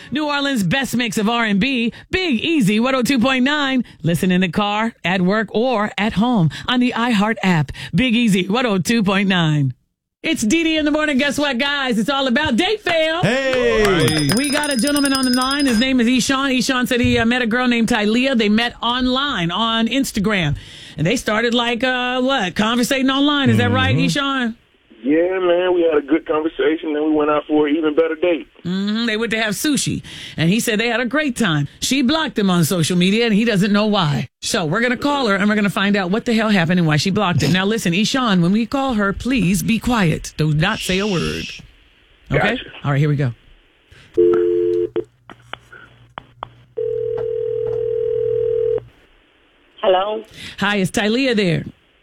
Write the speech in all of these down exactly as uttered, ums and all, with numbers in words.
New Orleans' best mix of R and B. Big Easy one oh two point nine. Listen in the car, at work, or at home on the iHeart app. Big Easy one oh two point nine. It's Dee Dee in the morning. Guess what, guys? It's all about date fail. Hey! We got a gentleman on the line. His name is Eshawn. Eshawn said he uh, met a girl named Tylea. They met online on Instagram. And they started like, uh, what, conversating online. Is that right, Eshawn? Yeah, man, we had a good conversation, then we went out for an even better date. Mm-hmm. They went to have sushi, and he said they had a great time. She blocked him on social media, and he doesn't know why. So we're going to call her, and we're going to find out what the hell happened and why she blocked him. Now, listen, Eshawn, when we call her, please be quiet. Do not say a word. Okay? Gotcha. All right, here we go. Hello, Hi, is Tylea there?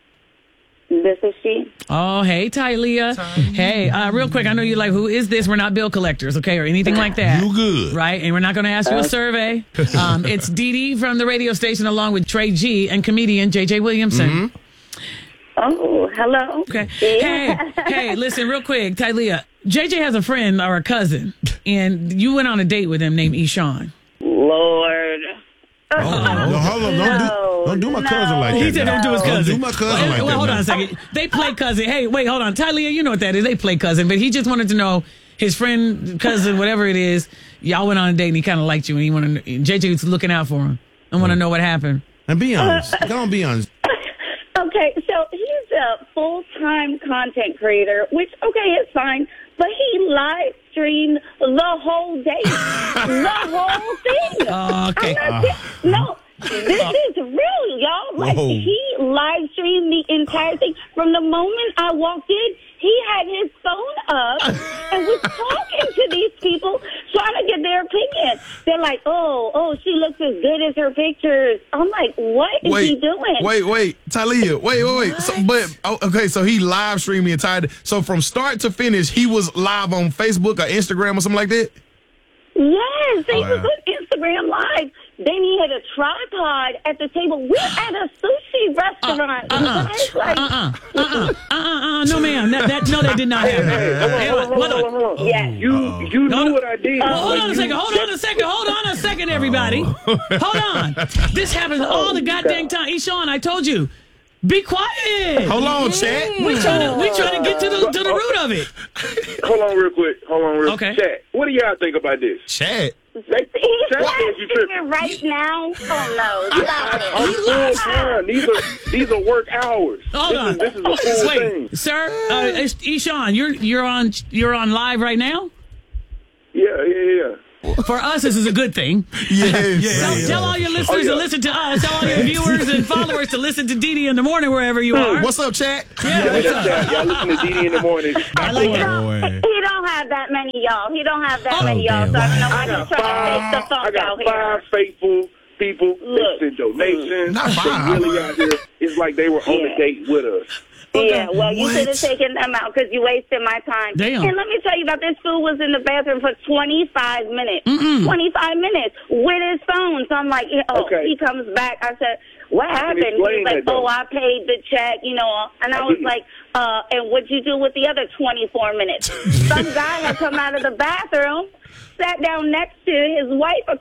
this is she. Oh, hey, Tylea. Hey, uh, real quick, I know you're like, who is this? We're not bill collectors, okay, or anything like that. You good. Right? And we're not going to ask you a survey. Um, it's Dee Dee from the radio station along with Trey G and comedian J J Williamson. Mm-hmm. Oh, hello. Okay. Yeah. Hey, hey, listen, real quick, Tylea. J J has a friend or a cousin, and you went on a date with him named Eshawn. Lord. Oh, no, hold on. Don't, No, do, don't do my no. cousin like that. He said, now. don't do his cousin. Don't do my cousin well, like well, that. hold now. on a second. They play cousin. Hey, wait, hold on. Tylea, you know what that is. They play cousin, but he just wanted to know his friend, cousin, whatever it is, y'all went on a date and he kind of liked you and he wanted to, J J was looking out for him. I want to know what happened. And be honest. Go on, be honest. Okay, so he's a full-time content creator, which, okay, it's fine, but he live streamed the whole day. The whole thing. Oh, okay. I'm not ki- no, this is real, y'all. Like, Whoa. he live streamed the entire thing. From the moment I walked in, he had his phone up and was talking to these people, trying to get their opinion. They're like, oh, oh, she looks as good as her pictures. I'm like, what is wait, he doing? Wait, wait, Tylea, wait, wait, wait. So, but oh, okay, so he live streamed the entire. So from start to finish, he was live on Facebook or Instagram or something like that. Yes, he Oh, was wow. on Instagram Live. Then he had a tripod at the table. We're at a sushi restaurant. Uh, uh, guys. Like, Uh-uh. Uh-uh. Uh-uh. Uh, no, ma'am. That, that, no, that did not happen. Hey, hold on, Hey, hold on, hold on, hold on. Yeah. You, you No, knew no. what I did. Well, hold Like, on a you- second. Hold on a second. Hold on a second, everybody. Hold on. This happens all the goddamn time. Eshawn, I told you. Be quiet. Hold on, chat. We trying to we trying to get to the to the root of it. Hold on real quick. Hold on real Okay. quick. Chat, what do y'all think about this? Chat. he's Chat live says you tripping. streaming right now. Oh, no. Stop I'm it. full time. These are these are work hours. Hold this on. Is, this is a full Wait, thing. sir, uh, it's- Eshawn, you're you're on you're on live right now. Yeah, yeah, yeah. For us, this is a good thing. Yes. Tell, tell all your listeners Oh, yeah. to listen to us. Tell all your viewers and followers to listen to Dee Dee in the morning wherever you are. What's up, chat? Yeah, Yeah, what's that's up? that. Y'all listen to Dee Dee in the morning. I like He that. don't, boy. he don't have that many y'all. He don't have that Oh, many y'all. So I don't know why I got he's trying five. to take the I funk got out five here. faithful people. Look. They send donations. Not five. They really out here. It's like they were on Yeah. a date with us. Yeah, well, you What? should have taken them out because you wasted my time. Damn. And let me tell you about this fool was in the bathroom for twenty-five minutes. twenty-five minutes with his phone. So I'm like, oh, Okay. he comes back. I said, what can happened? explain He's like, that, though. oh, I paid the check, you know. And I I was can- like, uh, and what'd you do with the other twenty-four minutes? Some guy had come out of the bathroom, sat down next to his wife